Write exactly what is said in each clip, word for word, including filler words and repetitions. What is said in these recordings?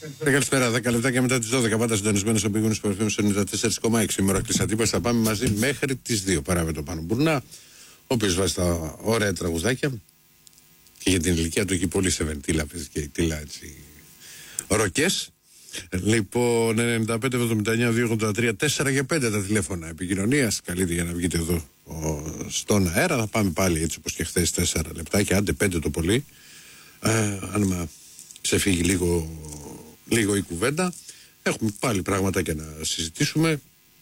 Καλησπέρα, δέκα λεπτά και μετά τις δώδεκα. Πάντα συντονισμένος ο Big Wings που εφήμισε ενενήντα τέσσερα κόμμα έξι. Η ώρα κλεισατήπας θα πάμε μαζί μέχρι τις δύο. Παρά με τον Πάνο Μπουρνά, ο οποίος βάζει τα ωραία τραγουδάκια. Και για την ηλικία του έχει πολύ σε βεντίλα, παίζει και η τίλα έτσι. Ροκές. Λοιπόν, ενενήντα πέντε εβδομήντα εννιά δύο ογδόντα τρία τέσσερα και πέντε τα τηλέφωνα επικοινωνίας. Καλείτε για να βγείτε εδώ ο, στον αέρα. Θα πάμε πάλι έτσι όπως και χθες τέσσερα λεπτάκια, άντε πέντε το πολύ. Ε, αν μα ξεφύγει λίγο, λίγο η κουβέντα. Έχουμε πάλι πράγματα και να συζητήσουμε.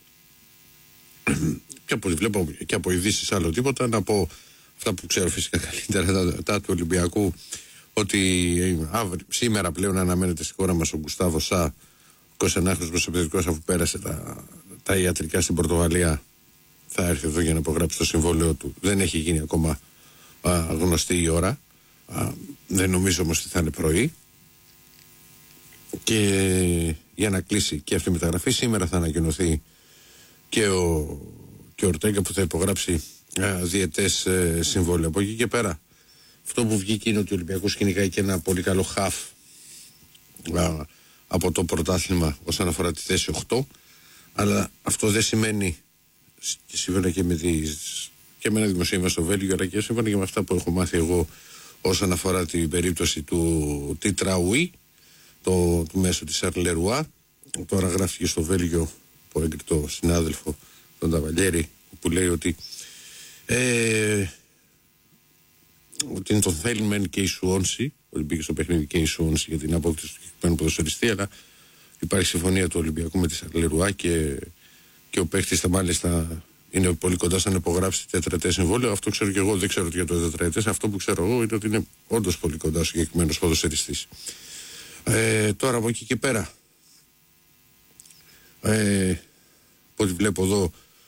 Και από ό,τι βλέπω και από ειδήσεις άλλο τίποτα. Να πω αυτά που ξέρω φυσικά καλύτερα, τα, τα του Ολυμπιακού. Ότι αύριο, σήμερα πλέον αναμένεται στη χώρα μας ο Γκουστάβο Σα, είκοσι ενάχρονος επιθετικός, αφού πέρασε τα, τα ιατρικά στην Πορτογαλία, θα έρθει εδώ για να υπογράψει το συμβόλαιο του. Δεν έχει γίνει ακόμα α, γνωστή η ώρα. Α, δεν νομίζω όμως ότι θα είναι πρωί. Και για να κλείσει και αυτή η μεταγραφή, σήμερα θα ανακοινωθεί και ο, και ο Ορτέγκα που θα υπογράψει α, διετές ε, συμβόλαιο. Από εκεί και πέρα, αυτό που βγήκε είναι ότι ο Ολυμπιακός κυνηγάει και ένα πολύ καλό χαφ α, από το πρωτάθλημα όσον αφορά τη θέση οκτώ. Αλλά αυτό δεν σημαίνει, και σύμφωνα και με, τις, και με ένα δημοσίευμα στο Βέλγιο, αλλά και σύμφωνα και με αυτά που έχω μάθει εγώ όσον αφορά την περίπτωση του Τιτραουί, το, του μέσου της Αρλερουά. Τώρα γράφτηκε στο Βέλγιο από έγκριτο συνάδελφο τον Ταβαλιέρη, που λέει ότι ε, ότι τον θέλει μεν και η Σουόνση, ότι μπήκε στο παιχνίδι και η Σουόνση για την απόκτηση του κεκριμένου ποδοσφαιριστή, αλλά υπάρχει συμφωνία του Ολυμπιακού με τη Σαρλερουά και, και ο παίχτης θα μάλιστα είναι πολύ κοντά στο να υπογράψει τετραετές συμβόλαιο. Αυτό ξέρω και εγώ, δεν ξέρω τι για το τετραετές. Αυτό που ξέρω εγώ είναι ότι είναι όντως πολύ κοντά στο συγκεκριμένος ποδοσφαιριστής. Ε, τώρα από εκεί και πέρα, ε, από ό,τι βλέπω εδώ,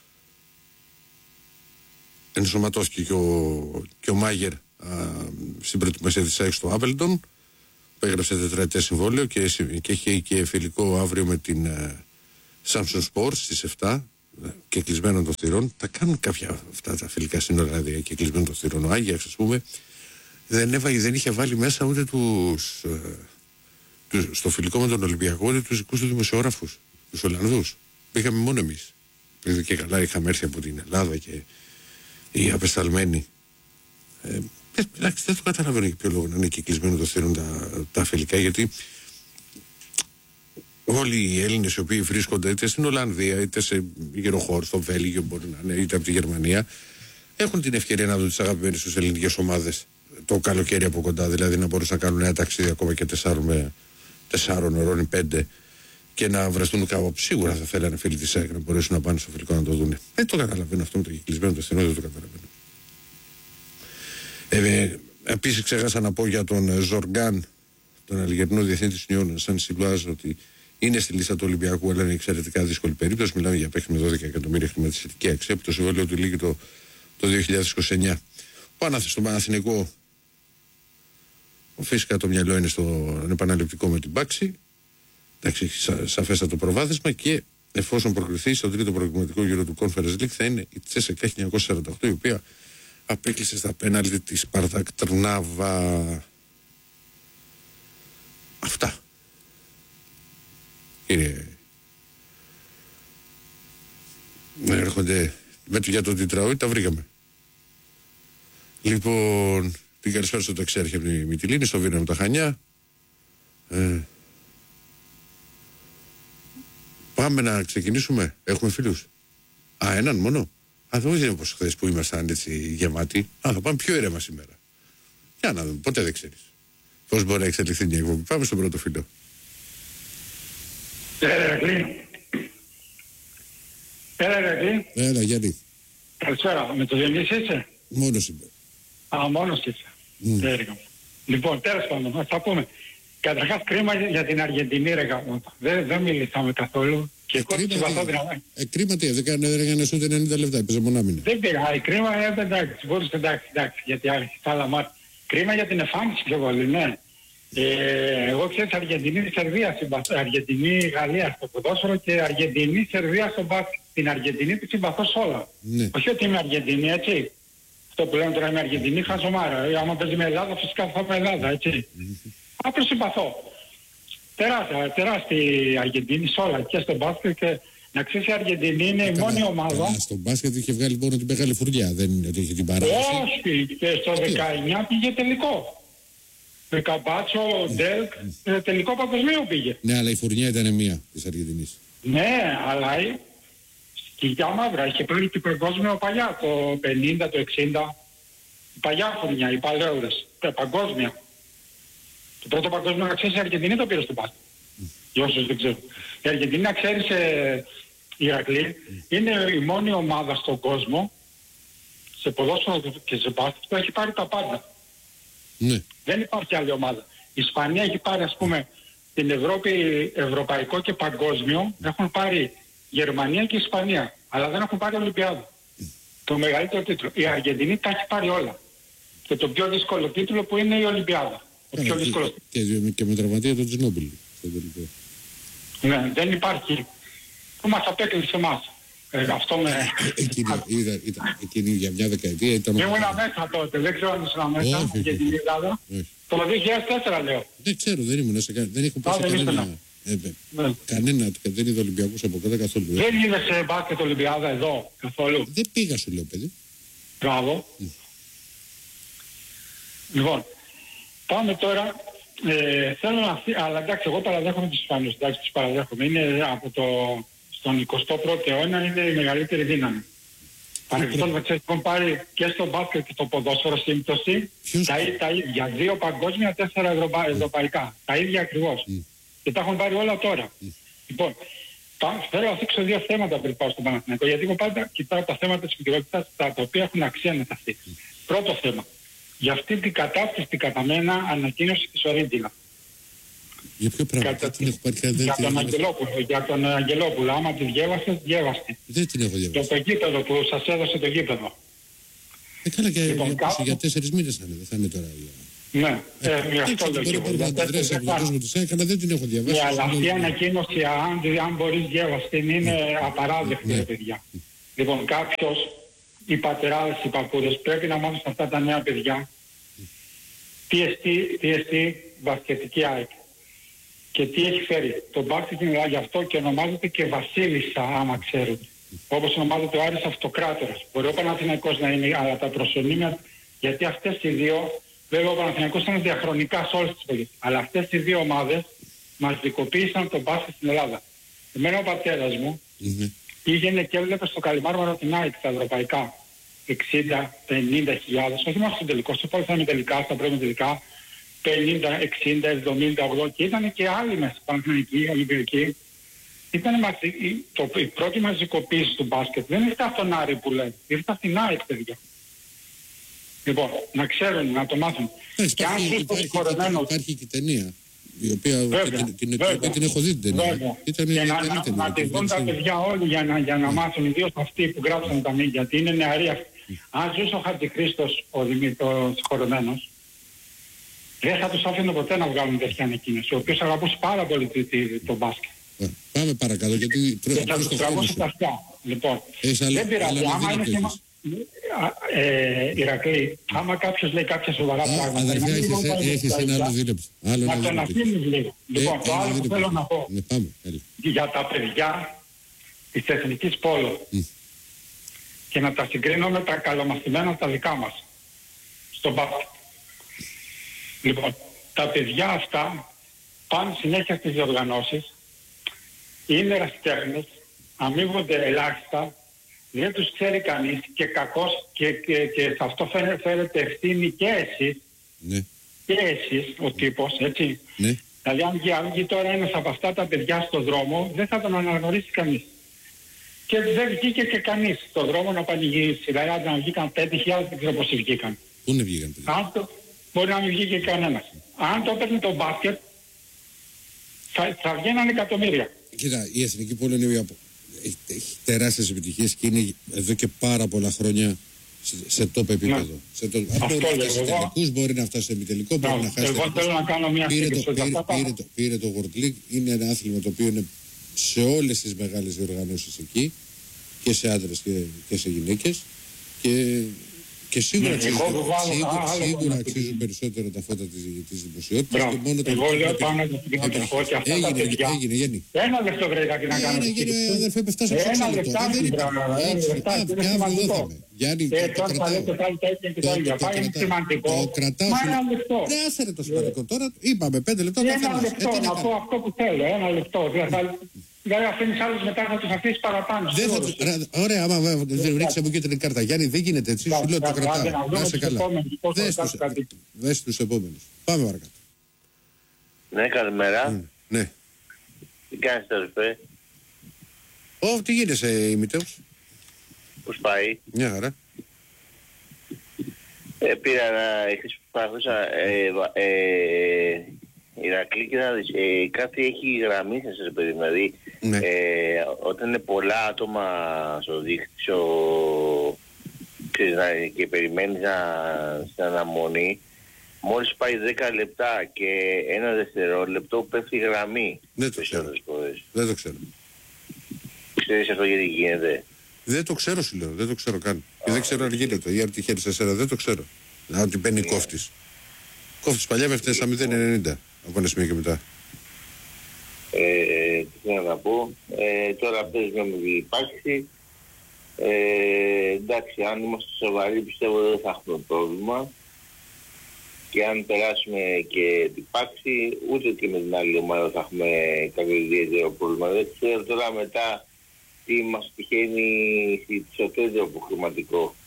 ενσωματώθηκε και ο, και ο Μάγερ α, στην προετοιμασία της ΑΕΚ στο Άπελντον, που έγραψε τετραετές συμβόλαιο και, και έχει και φιλικό αύριο με την Samsung Sports στις επτά και κλεισμένων των θυρών. Θα κάνουν κάποια αυτά τα φιλικά σύνορα, δηλαδή και κλεισμένων των θυρών. Ο Άγιαξ, ας πούμε, δεν, έβαγε, δεν είχε βάλει μέσα ούτε τους, ε, τους στο φιλικό με τον Ολυμπιακό ούτε τους δικούς του δημοσιογράφους, τους Ολλανδούς. Πήγαμε μόνο εμείς. Επειδή και καλά είχαμε έρθει από την Ελλάδα και οι απεσταλμένοι. Ε, εντάξει, δεν το καταλαβαίνω για ποιο λόγο να είναι και κλεισμένο το θύρον τα, τα φιλικά, γιατί όλοι οι Έλληνες οι οποίοι βρίσκονται είτε στην Ολλανδία είτε σε γεροχώρους, στο Βέλγιο μπορεί να είναι, είτε από τη Γερμανία, έχουν την ευκαιρία να δουν τις αγαπημένες τους ελληνικές ομάδες το καλοκαίρι από κοντά, δηλαδή να μπορούν να κάνουν ένα ταξίδι ακόμα και τεσσάρων, τεσσάρων ώρων ή πέντε και να βρεθούν κάπου. Σίγουρα θα θέλανε φίλοι της ΑΕΚ να μπορέσουν να πάνε στο φιλικό να το δουν. Δεν το καταλαβαίνω αυτό με το κυκλισμένο το στενό, δεν το καταλαβαίνω. Ε, Επίσης ξέχασα να πω για τον Ζοργκάν, τον Αλγερινό διεθνή της Νιόν Σαν Σιλουάζ, ότι είναι στη λίστα του Ολυμπιακού, αλλά είναι εξαιρετικά δύσκολη περίπτωση. Μιλάμε για παίχτη με δώδεκα εκατομμύρια χρηματιστική αξία, που το συμβόλαιο του λήγει το, το δύο χιλιάδες είκοσι εννιά. Πάνω στον Παναθηναϊκό, φυσικά το μυαλό είναι στο επαναληπτικό με την Πάξη. Εντάξει, έχει σα, σαφέστατο προβάδισμα και εφόσον προκριθεί στο τρίτο προκριματικό γύρο του Conference League θα είναι η Τσέσσεκα χίλια εννιακόσια σαράντα οκτώ, η οποία απέκλεισε στα πέναλτι της Σπαρτάκ Τρνάβα. Αυτά. Κύριε, να έρχονται με το για το Τιτραούι, τα βρήκαμε. Λοιπόν, την καλησπέρα στο ταξιάρχη από τη Μυτιλήνη, στο Βίνα με τα Χανιά. Ε, πάμε να ξεκινήσουμε. Έχουμε φίλους. Α, έναν μόνο. Α, δεν είναι όπως χθες που ήμασταν έτσι γεμάτοι. Α, θα πάμε πιο ήρεμα σήμερα. Για να δούμε, ποτέ δεν ξέρεις πώς μπορεί να εξελιχθεί μια εκπομπή. Πάμε στον πρώτο φίλο. Έλα, Ρακλή. Έλα, Ρακλή. Έλα, Γιάννη. Καλησπέρα. Με το Διονύση είσαι? Μόνος είμαι. Α, μόνος είσαι. Mm. Λοιπόν, τέλος πάντων, θα πούμε. Καταρχάς κρίμα για την Αργεντινή, ρε γαμώτα. Δεν, δεν μιλήσαμε καθόλου. Και εγώ συμπαθώ δυναμά. Ε, κρίμα τι, δεν έκανες ούτε ενενήντα λεπτά, έπαιζε μονάμινα. Δεν πήγα, η κρίμα ε, εντάξει, μπορούσε εντάξει, εντάξει, γιατί άρχισε τα άλλα μάτια. Κρίμα για την εμφάνιση πιο πολύ, ναι. Ε, εγώ ξέρω Αργεντινή-Σερβία, Αργεντινή-Γαλλία στο ποδόσφαιρο και Αργεντινή-Σερβία στο μπάσκετ. Την Αργεντινή τη συμπαθώ σε όλα. Ναι. Όχι ότι είμαι Αργεντινή, έτσι. Αυτό που λέμε τώρα είμαι Αργεντινή, χαζομάρα. Ε, άμα παίζει με Ελλάδα, φυσικά θα είμαι Ελλάδα, έτσι. Mm-hmm. Απλώς συμπαθώ. τεράστια, τεράστια η Αργεντινή σε όλα και στο μπάσκετ. Και να ξέρεις, η Αργεντινή είναι η μόνη ομάδα. Στο μπάσκετ είχε βγάλει μόνο την μεγάλη φουρνιά, δεν είναι ότι είχε την παράδοση. Όχι, και στο δεκαεννιά πήγε τελικό. Με Καμπάτσο, Ντέλκ, τελικό παγκοσμίου πήγε. Ναι, αλλά η φουρνιά ήταν μία της Αργεντινής. Ναι, αλλά η σκυλιά μαύρα είχε πάρει και παγκόσμιο παλιά, το πενήντα, το εξήντα. Η παλιά φουρνιά, οι παλαιότερες, τα παγκόσμια. Το πρώτο παγκόσμιο, να ξέρεις, η Αργεντινή το πήρε στο μπάσκετ. Mm. Για όσους δεν ξέρουν. Η Αργεντινή, να ξέρεις, ε, η Ηρακλή, mm. είναι η μόνη ομάδα στον κόσμο, σε ποδόσφαιρο και σε μπάσκετ, που έχει πάρει τα πάντα. Mm. Δεν υπάρχει άλλη ομάδα. Η Ισπανία έχει πάρει, ας πούμε, την Ευρώπη, ευρωπαϊκό και παγκόσμιο, έχουν πάρει Γερμανία και Ισπανία, αλλά δεν έχουν πάρει Ολυμπιάδα. Mm. Το μεγαλύτερο τίτλο. Η Αργεντινή τα έχει πάρει όλα. Και το πιο δύσκολο τίτλο που είναι η Ολυμπιάδα. Ο πιο δύσκολος. Και, και, και με τραυματία τον Τζινόμπιλ. Ναι, δεν υπάρχει. Που μας απέκλεισε εμάς. Ε, αυτό με... Εκείνη, είδα, ήταν, εκείνη για μια δεκαετία ήταν... Ήμουν μέσα τότε, δεν ξέρω αν ήσουν μέσα όχι, για την Ελλάδα. Το δύο χιλιάδες τέσσερα λέω. Δεν ξέρω, δεν ήμουν σε κανένα. Δεν έχω πάει σε κανένα. Ε, ναι. Κανένα, δεν είδα Ολυμπιακούς από κοντά καθόλου. Δεν είδες σε μπάσκετ Ολυμπιάδα εδώ καθόλου. Δεν πήγα, σου λέω, παιδί. Μπράβο. Mm. Λοιπόν, πάμε τώρα. Ε, θέλω να... Αλλά εντάξει, εγώ παραδέχομαι τους Ισπανούς. Εντάξει, τους παραδέχομαι. Είναι από το... Στον εικοστό πρώτο αιώνα είναι η μεγαλύτερη δύναμη. Παρεμπιπτόντως, να ξέρεις, έχουν πάρει και στο μπάσκετ και το ποδόσφαιρο σύμπτωση τα, τα ίδια. Δύο παγκόσμια, τέσσερα ευρωπα... ευρωπαϊκά. Τα ίδια ακριβώς. Mm. Και τα έχουν πάρει όλα τώρα. Mm. Λοιπόν, πά, θέλω να θίξω δύο θέματα πριν πάω στον Παναθηναϊκό. Γιατί εγώ πάντα κοιτάω τα θέματα της επικαιρότητας, τα, τα οποία έχουν αξία να τα θίξω. Mm. Πρώτο θέμα. Για αυτή την κατάσταση κατά μένα ανακοίνωση της Ορίγγινα. Για ποιο πράγμα, Κατα... την έχω πάρει κάτι. Για τον Αγγελόπουλο, για τον Αγγελόπουλο, άμα τη διέβασες, διέβαστε. Δεν την έχω διαβάσει. Για το γήπεδο που σας έδωσε το γήπεδο. Ε, καλά και λοιπόν, για, κάπου... για τέσσερις μήνες θα είναι, δεν θα είναι τώρα. Ναι, ε, ε, αυτό λέω και εγώ. Μπορεί να αντιδράσει από τον κόσμο της ΑΕΚ, αλλά δεν την έχω διαβάσει. Ναι, αλλά αυτή η ανακοίνωση, αν, αν μπορείς διάβαστε, είναι απαράδεκτη, ναι, παιδιά. Ναι. Λοιπόν, κάποιος, οι πατεράδες, οι παππούδες, πρέπει να μάθουν σε αυτά τα νέα παιδιά τι εστί μπασκετική ΑΕΚ. Και τι έχει φέρει. Το μπάσκετ είναι γι' αυτό και ονομάζεται και Βασίλισσα, άμα ξέρετε. Όπως ονομάζεται ο Άρης Αυτοκράτορας. Μπορεί ο Παναθηναϊκός να είναι, αλλά τα προσωνύμια, γιατί αυτές οι δύο, βέβαια ο Παναθηναϊκός ήταν διαχρονικά σε όλες τις πόλεις. Αλλά αυτές οι δύο ομάδες μας δικοποίησαν το μπάσκετ στην Ελλάδα. Εμένα ο πατέρας μου mm-hmm. πήγαινε και έβλεπε στο Καλιμάρμαρο την ΑΕΚ στα ευρωπαϊκά. εξήντα πενήντα χιλιάδες, όχι μόνο στο τελικό, στο πόλη θα είναι τελικά, στα πρώτα τελικά. πενήντα, εξήντα, εβδομήντα, ογδόντα και ήταν και άλλοι μέσα, Παναθηναϊκοί, Ολυμπιακοί. Ήταν μαζι... το... η πρώτη μαζικοποίηση του μπάσκετ δεν ήρθε από τον Άρη που λέει, ήρθε από την ΑΕΚ, παιδιά. Λοιπόν, να ξέρουν, να το μάθουν. Ε, και αν υπάρχει, υπάρχει, συγχωρεμένος... υπάρχει και ταινία, η οποία βέβαια, την, την, την, την έχω δει την ταινία. Ήταν, και να, να, να τη δουν τα παιδιά όλοι για να, για να μάθουν, ιδίως αυτοί που γράψαν τα μήνυα, γιατί είναι νεαροί αυτοί. Αν ζούσε ο Χατζηχρήστος, ο Δημήτρος συγχωρεμένος, δεν θα τους άφηνε ποτέ να βγάλουν τέτοια ανακοίνωση, ο οποίος αγαπούσε πάρα πολύ το, το μπάσκετ. Yeah. Πάμε παρακάτω, γιατί και θα τους τραβούσε τα αυτιά. Λοιπόν, άλλα, δεν πειράζει, άμα είναι θέμα... Ε, Ηρακλή, άμα κάποιος λέει κάποια σοβαρά ah, πράγματα... Αδερφιά, έχεις, έχεις ένα άλλο δίλεπτο. Να τον αφήνεις λίγο. Λοιπόν, το άλλο που θέλω να πω, ναι, πάμε, για τα παιδιά της εθνικής πόλο mm. και να τα συγκρίνω με τα καλομαθημένα τα δικά μας στο μπάσκετ. Λοιπόν, τα παιδιά αυτά πάνε συνέχεια στις διοργανώσεις, είναι ερασιτέχνες, αμείβονται ελάχιστα, δεν τους ξέρει κανείς και κακώς και, και, και σε αυτό φέρετε ευθύνη και εσείς, ναι. και εσείς ο τύπος, έτσι. Ναι. Δηλαδή αν βγει, αν βγει τώρα ένας από αυτά τα παιδιά στον δρόμο, δεν θα τον αναγνωρίσει κανείς. Και δεν βγήκε και κανείς στον δρόμο να πανηγυρίσει. Δηλαδή αν βγήκαν πέντε χιλιάδες, δεν ξέρω πώς βγήκαν. Πού είναι βγήκαν παιδιά. Μπορεί να μην βγήκε κανένας. Αν το έπαιρνε το μπάσκετ, θα, θα βγαίναν εκατομμύρια. Κοίτα, η Εθνική Πόλη είναι μια... έχει, έχει τεράστιες επιτυχίες και είναι εδώ και πάρα πολλά χρόνια σε, σε top επίπεδο. Ναι. Σε το... Αυτό μπορεί να φτάσει σε τελικούς, μπορεί να φτάσει σε επιτελικό, μπορεί να χάσει. Εγώ θέλω να κάνω μια πήρε σύγκριση. Το, πήρε, πήρε, το, πήρε το World League, είναι ένα άθλημα το οποίο είναι σε όλες τις μεγάλες διοργανώσεις εκεί, και σε άντρες και, και σε γυναίκες. Και... Και σίγουρα αξίζουν, Εγώ που βάλω σίγουρα, άλλο σίγουρα άλλο αξίζουν περισσότερο τα φώτα της, της δημοσιότητας. Μπράβο. Και μόνο το Εγώ λέω το- πάνω από την αδερφό και αυτά τα Έγινε, παιδιά. έγινε, έγινε. Ένα λεπτό βρήκα κάτι να κάνω. Έγινε, έγινε, αδερφέ, πεφτάσαμε στο Ένα εξάλεπτο. Ε, λεπτάκι, δεν μπράβο, υπάρχει. ένα Έτσι, λεπτάκι, α, είναι και αύριο σημαντικό. δόθαμε. Γιάννη, Και το- το τώρα θα κρατάω. λέτε πάλι τέτοια και Το- τα ίδια. το Πάει είναι κρατάω. σημαντικό. Το κρατάω. Μα σου ένα λέω. λεπτό. Ναι, άσε ρε το σημαντικό. Τώρα είπαμε πέντε λεπτά το Ένα καθένας. Ε, λεπτό τι να να πω κάνω. αυτό που θέλω. Ένα λεπτό. Δηλαδή αφήνεις άλλους μετά θα τους αφήσεις παραπάνω. Δεν θα, σίγουρος. ρε, ωραία, άμα δεν ρίξε μου κίτρινη κάρτα. Γιάννη, δεν γίνεται έτσι. Σου λέω το Άντε, κρατάω. να δούμε Να είσαι τους καλά. επόμενους, πώς θα Δες κάνουν τους- κάτι. Δες τους επόμενους. Πάμε παρακάτω. Ναι, καλημέρα. Ναι. Τι κάνεις αδερφέ, Ω, τι γίνεσαι, ημιτέως. πώς πάει. Μια χαρά. Ε, πήρα να χρησιμοποιούσα ε, βα- ε, Ηρακλή και να δεις, ε, κάτι έχει γραμμή σας, παιδί, δηλαδή Ναι. ε, όταν είναι πολλά άτομα στο δίκτυο ξέρεις, να- και περιμένεις να, στην αναμονή, μόλις πάει δέκα λεπτά και ένα δευτερόλεπτο πέφτει η γραμμή. Δεν το ξέρω. Περισσότερες φορές. Δεν το ξέρω. Ξέρεις αυτό γιατί γίνεται. Δεν το ξέρω, σου λέω. Δεν το ξέρω καν. Και δεν ξέρω αν γίνεται. Ή αν τυχαίνει σε σένα, δεν το ξέρω. Να ότι μπαίνει κόφτη. Κόφτη παλιά με φταίει στα μηδέν ενενήντα. Από ένα σημείο και μετά. Ε, τι θέλω να πω, ε, τώρα παίζουμε με την υπάρξη. Ε, εντάξει, αν είμαστε σοβαροί πιστεύω δεν θα έχουμε πρόβλημα. Και αν περάσουμε και την πάξη, ούτε και με την άλλη ομάδα θα έχουμε κάποιο ιδιαίτερο πρόβλημα. Δεν ξέρω τώρα μετά τι μας τυχαίνει στο τέλειο αποχρηματικό.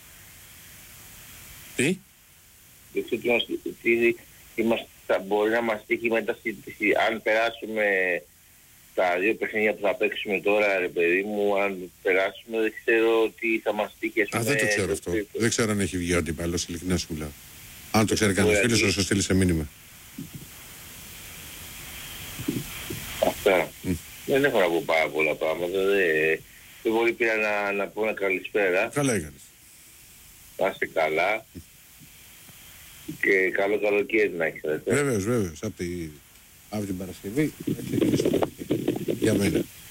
Τι? Δεν ξέρω τι μας, τι, τι μας, θα μπορεί να μας τύχει μετά στη, στη, αν περάσουμε τα δύο παιχνίδια που θα παίξουμε τώρα, ρε παιδί μου, αν περάσουμε δεν ξέρω τι θα μας τύχει. Α, δεν το ξέρω αυτό. Δεν ξέρω αν έχει βγει ο αντίπαλος, ειλικρινά σου μιλάω. Αν το ξέρει κανένα φίλο, θα σου στείλει σε μήνυμα. Αυτά. Mm. Δεν έχω να πω πάρα πολλά πράγματα. Δεν, δεν μπορεί πήρα να, να πω ένα καλησπέρα. Καλά έκανες. Να είστε καλά. Και καλό καλοκαίρι να έχετε. Βέβαιως, βέβαιως. Από, τη... από την Παρασκευή θα ξεκινήσει το καλοκαίρι. Για μένα.